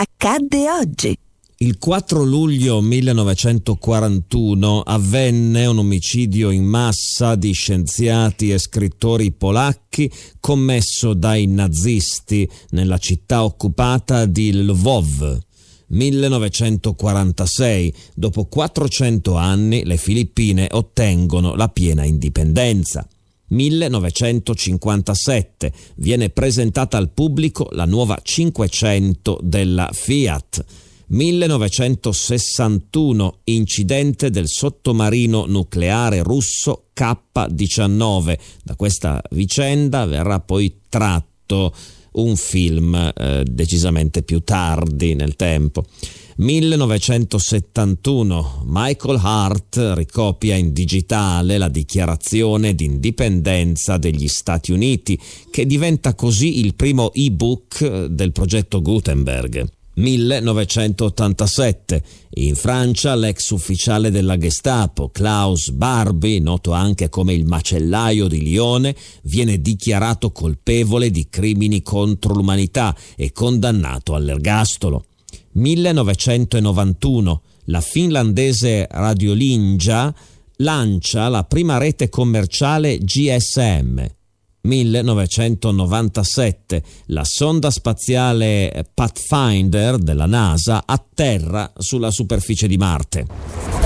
accadde oggi. Il 4 luglio 1941 avvenne un omicidio in massa di scienziati e scrittori polacchi commesso dai nazisti nella città occupata di Lwów. 1946, dopo 400 anni, le Filippine ottengono la piena indipendenza. 1957, viene presentata al pubblico la nuova 500 della Fiat. 1961, incidente del sottomarino nucleare russo K-19. Da questa vicenda verrà poi tratto un film decisamente più tardi nel tempo. 1971, Michael Hart ricopia in digitale la dichiarazione di indipendenza degli Stati Uniti, che diventa così il primo e-book del progetto Gutenberg. 1987, in Francia l'ex ufficiale della Gestapo Klaus Barbie, noto anche come il macellaio di Lione, viene dichiarato colpevole di crimini contro l'umanità e condannato all'ergastolo. 1991, la finlandese Radiolinja lancia la prima rete commerciale GSM. 1997, la sonda spaziale Pathfinder della NASA atterra sulla superficie di Marte.